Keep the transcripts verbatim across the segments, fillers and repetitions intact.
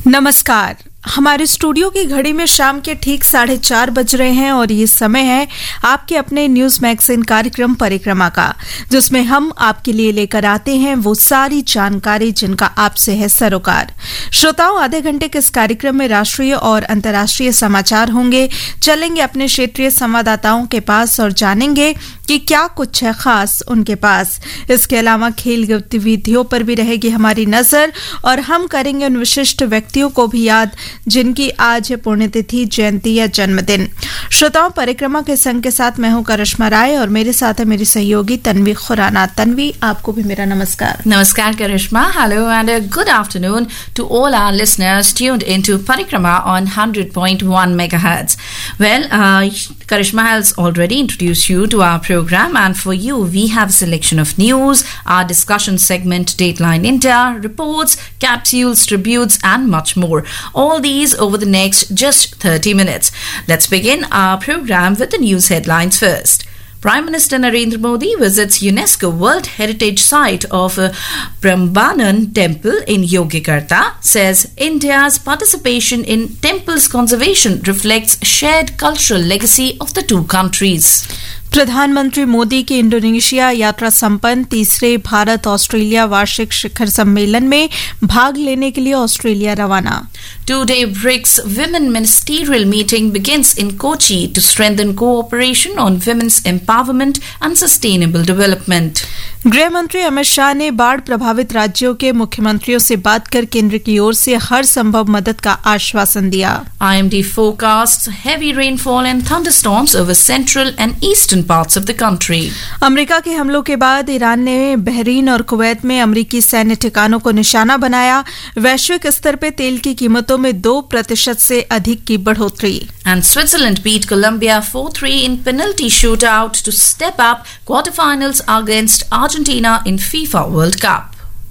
नमस्कार। हमारे स्टूडियो की घड़ी में शाम के ठीक साढ़े चार बज रहे हैं और ये समय है आपके अपने न्यूज मैगजीन कार्यक्रम परिक्रमा का, जिसमें हम आपके लिए लेकर आते हैं वो सारी जानकारी जिनका आपसे है सरोकार। श्रोताओं, आधे घंटे के इस कार्यक्रम में राष्ट्रीय और अंतर्राष्ट्रीय समाचार होंगे। चलेंगे अपने क्षेत्रीय संवाददाताओं के पास और जानेंगे कि क्या कुछ है खास उनके पास। इसके अलावा खेल गतिविधियों पर भी रहेगी हमारी नजर और हम करेंगे उन विशिष्ट व्यक्तियों को भी याद जिनकी आज है पुण्यतिथि, जयंती या जन्मदिन। श्रोताओं, परिक्रमा के संग के साथ मैं हूं करिश्मा राय और मेरे साथ है मेरी सहयोगी तन्वी खुराना। तन्वी, आपको भी मेरा नमस्कार। Namaskar Karishma. Hello and a good afternoon to all our listeners tuned into Parikrama on one hundred point one megahertz. Well, uh, Karishma has already introduced you to our program, and for you we have a selection of news, our discussion segment Dateline India, reports, capsules, tributes and much more. All these over the next just thirty minutes. Let's begin our program with the news headlines first. Prime Minister Narendra Modi visits UNESCO World Heritage Site of uh, Prambanan Temple in Yogyakarta, says India's participation in temples conservation reflects shared cultural legacy of the two countries. प्रधानमंत्री मोदी की Indonesia यात्रा संपन्न। तीसरे Bharat Australia वार्षिक शिखर सम्मेलन में भाग लेने के लिए ऑस्ट्रेलिया रवाना। Two-day BRICS Women Ministerial Meeting begins in Kochi to strengthen cooperation on women's empowerment and sustainable development. गृह मंत्री अमित शाह ने बाढ़ प्रभावित राज्यों के मुख्यमंत्रियों से बात कर केंद्र की ओर से हर संभव मदद का आश्वासन दिया। I M D forecasts heavy rainfall and thunderstorms over central and eastern parts of the country. America के हमलों के बाद ईरान ने बहरीन और कुवैत में अमेरिकी सैन्य ठिकानों को निशाना बनाया। वैश्विक स्तर पर तेल की कीमतों में दो प्रतिशत से अधिक की बढ़ोतरी। And Switzerland beat Colombia four three in penalty shootout to step up quarterfinals against Argentina in FIFA World Cup.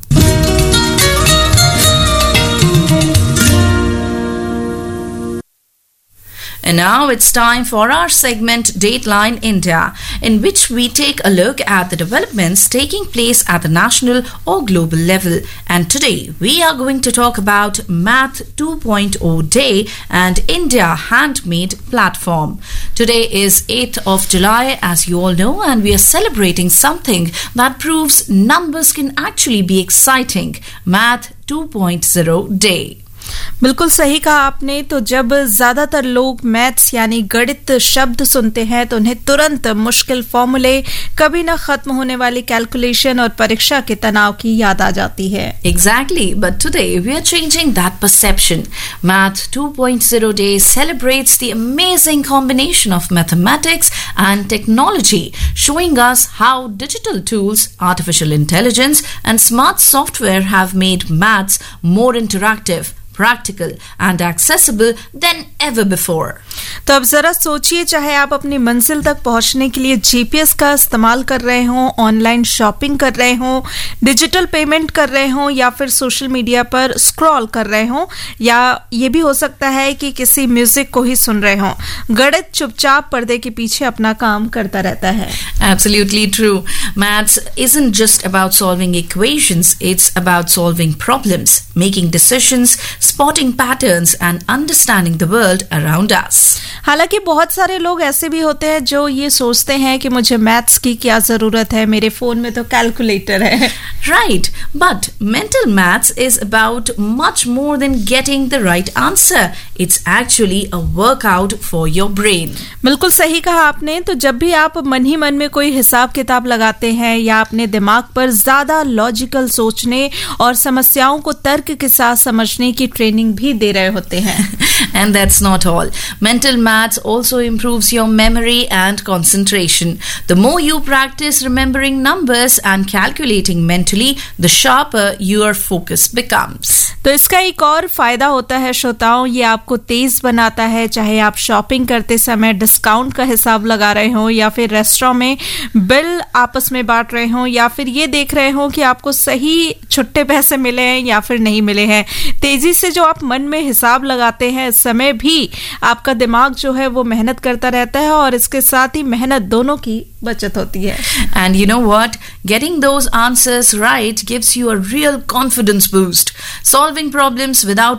And now it's time for our segment Dateline India, in which we take a look at the developments taking place at the national or global level. And today we are going to talk about Math two point oh Day and India Handmade Platform. Today is eighth of July, as you all know, and we are celebrating something that proves numbers can actually be exciting, Math two point oh Day. बिल्कुल सही कहा आपने। तो जब ज्यादातर लोग maths यानी गणित शब्द सुनते हैं तो उन्हें तुरंत मुश्किल फॉर्मूले, कभी न खत्म होने वाली कैलकुलेशन और परीक्षा के तनाव की याद आ जाती है। Exactly, but today we are changing that perception. Math two point oh Day celebrates the amazing combination of mathematics and technology, showing us how digital tools, artificial intelligence and smart software have made maths more interactive, practical and accessible than ever before. तो अब जरा सोचिए, चाहे आप अपनी मंजिल तक पहुंचने के लिए जीपीएस का इस्तेमाल कर रहे हों, ऑनलाइन शॉपिंग कर रहे हों, डिजिटल पेमेंट कर रहे हों या फिर सोशल मीडिया पर स्क्रॉल कर रहे हों, या ये भी हो सकता है कि किसी म्यूजिक को ही सुन रहे हों, गणित चुपचाप पर्दे के पीछे अपना काम करता रहता है। Absolutely true. Maths isn't just about solving equations, it's about solving problems, making decisions, spotting patterns and understanding the world around us. हालांकि बहुत सारे लोग ऐसे भी होते हैं जो ये सोचते हैं कि मुझे मैथ्स की क्या जरूरत है, मेरे फोन में तो कैलकुलेटर है। Right, but mental maths is about much more than getting the right answer. It's actually a workout for your brain. बिल्कुल सही कहा आपने। तो जब भी आप मन ही मन में कोई हिसाब किताब लगाते हैं या अपने दिमाग पर ज्यादा लॉजिकल सोचने और समस्याओं को तर्क के साथ समझने की ट्रेनिंग भी दे रहे होते हैं। And that's not all. Mental maths also improves your memory and concentration. The more you practice remembering numbers and calculating mentally, the sharper your focus becomes. तो इसका एक और फायदा होता है श्रोताओं, ये आपको तेज बनाता है। चाहे आप शॉपिंग करते समय डिस्काउंट का हिसाब लगा रहे हो या फिर रेस्टोरेंट में बिल आपस में बांट रहे हो या फिर ये देख रहे हो कि आपको सही छुट्टे पैसे मिले हैं या फिर नहीं मिले हैं। तेजी से जो आप मन में हिसाब लगाते हैं, इस समय भी आपका दिमाग जो है वो मेहनत करता रहता है और इसके साथ ही मेहनत दोनों की बचत होती है। And you know what? Getting those answers right gives you a real confidence boost. Solving problems without